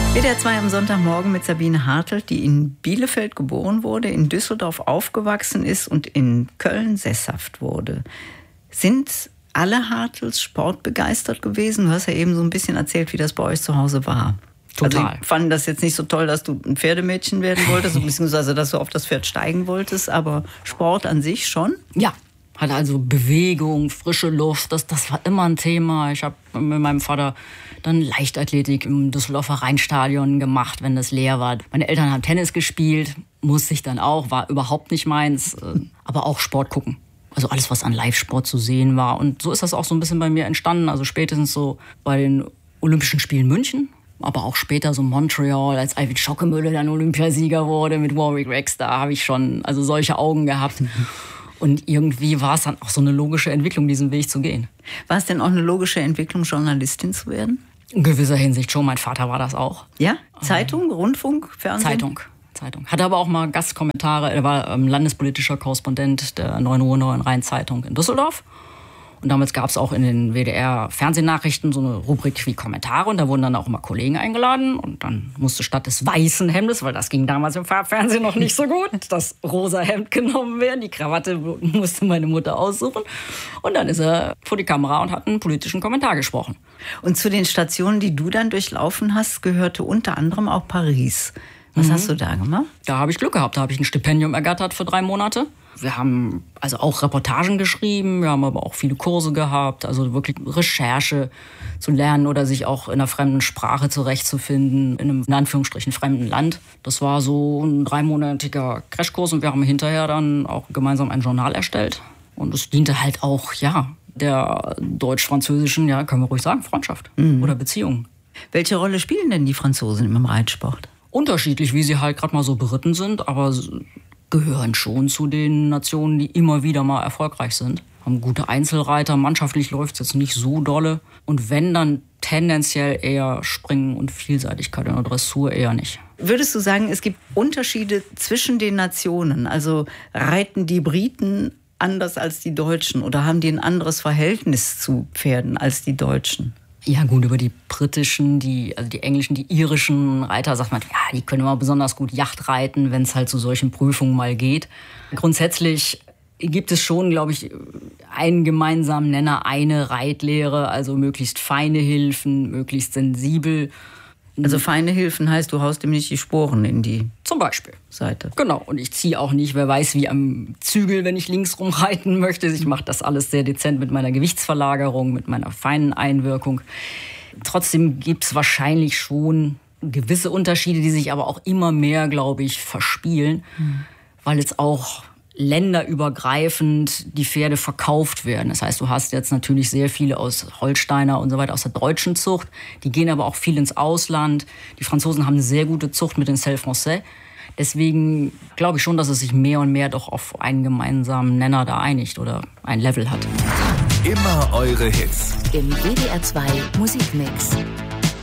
WDR 2 am Sonntagmorgen mit Sabine Hartelt, die in Bielefeld geboren wurde, in Düsseldorf aufgewachsen ist und in Köln sesshaft wurde. Sind alle Hartels sportbegeistert gewesen? Du hast ja eben so ein bisschen erzählt, wie das bei euch zu Hause war. Total. Also ich fand das jetzt nicht so toll, dass du ein Pferdemädchen werden wolltest, beziehungsweise dass du auf das Pferd steigen wolltest, aber Sport an sich schon? Ja, hat also Bewegung, frische Luft, das war immer ein Thema. Ich habe mit meinem Vater dann Leichtathletik im Düsseldorfer Rheinstadion gemacht, wenn das leer war. Meine Eltern haben Tennis gespielt, musste ich dann auch, war überhaupt nicht meins, aber auch Sport gucken. Also alles, was an Live-Sport zu sehen war. Und so ist das auch so ein bisschen bei mir entstanden. Also spätestens so bei den Olympischen Spielen München, aber auch später so Montreal, als Eivind Schockemöhle dann Olympiasieger wurde mit Warwick Rex, da habe ich schon also solche Augen gehabt. Und irgendwie war es dann auch so eine logische Entwicklung, diesen Weg zu gehen. War es denn auch eine logische Entwicklung, Journalistin zu werden? In gewisser Hinsicht schon. Mein Vater war das auch. Ja? Zeitung, Rundfunk, Fernsehen? Zeitung. Hatte aber auch mal Gastkommentare. Er war landespolitischer Korrespondent der Neuen Ruhr Neuen Rhein-Zeitung in Düsseldorf. Und damals gab es auch in den WDR-Fernsehnachrichten so eine Rubrik wie Kommentare. Und da wurden dann auch immer Kollegen eingeladen. Und dann musste statt des weißen Hemdes, weil das ging damals im Farbfernsehen noch nicht so gut, das rosa Hemd genommen werden. Die Krawatte musste meine Mutter aussuchen. Und dann ist er vor die Kamera und hat einen politischen Kommentar gesprochen. Und zu den Stationen, die du dann durchlaufen hast, gehörte unter anderem auch Paris. Was hast du da gemacht? Da habe ich Glück gehabt. Da habe ich ein Stipendium ergattert für 3 Monate. Wir haben also auch Reportagen geschrieben, wir haben aber auch viele Kurse gehabt, also wirklich Recherche zu lernen oder sich auch in einer fremden Sprache zurechtzufinden, in einem in Anführungsstrichen fremden Land. Das war so ein 3-monatiger Crashkurs und wir haben hinterher dann auch gemeinsam ein Journal erstellt. Und es diente halt auch, der deutsch-französischen, können wir ruhig sagen, Freundschaft oder Beziehung. Welche Rolle spielen denn die Franzosen im Reitsport? Unterschiedlich, wie sie halt gerade mal so beritten sind, aber gehören schon zu den Nationen, die immer wieder mal erfolgreich sind. Haben gute Einzelreiter, mannschaftlich läuft es jetzt nicht so dolle. Und wenn, dann tendenziell eher Springen und Vielseitigkeit in der Dressur eher nicht. Würdest du sagen, es gibt Unterschiede zwischen den Nationen? Also reiten die Briten anders als die Deutschen oder haben die ein anderes Verhältnis zu Pferden als die Deutschen? Ja gut, über die britischen, die englischen, die irischen Reiter sagt man, die können immer besonders gut Yacht reiten, wenn es halt zu solchen Prüfungen mal geht. Grundsätzlich gibt es schon, glaube ich, einen gemeinsamen Nenner, eine Reitlehre, also möglichst feine Hilfen, möglichst sensibel. Also feine Hilfen heißt, du haust ihm nicht die Sporen in die zum Beispiel Seite. Genau, und ich ziehe auch nicht, wer weiß wie am Zügel, wenn ich links rumreiten möchte. Ich mache das alles sehr dezent mit meiner Gewichtsverlagerung, mit meiner feinen Einwirkung. Trotzdem gibt es wahrscheinlich schon gewisse Unterschiede, die sich aber auch immer mehr, glaube ich, verspielen, weil jetzt auch länderübergreifend die Pferde verkauft werden. Das heißt, du hast jetzt natürlich sehr viele aus Holsteiner und so weiter aus der deutschen Zucht. Die gehen aber auch viel ins Ausland. Die Franzosen haben eine sehr gute Zucht mit den Selle Français. Deswegen glaube ich schon, dass es sich mehr und mehr doch auf einen gemeinsamen Nenner da einigt oder ein Level hat. Immer eure Hits. Im WDR 2 Musikmix.